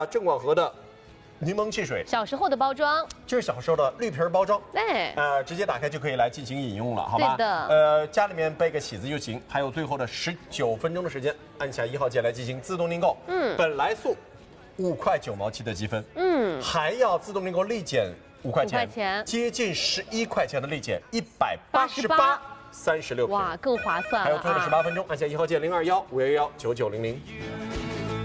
正广和的柠檬汽水， 小时候的包装， 这是小时候的绿皮包装， 哎， 直接打开就可以来进行饮用了，好吧？ 对的， 家里面备个喜字就行。还有最后的19分钟的时间，按下1号键来进行自动订购。本来送5块9毛7的积分，还要自动订购立减5块钱，接近11块钱的立减，188 36瓶， 哇，更划算了。 还有最后的18分钟，按下1号键021-511-9900。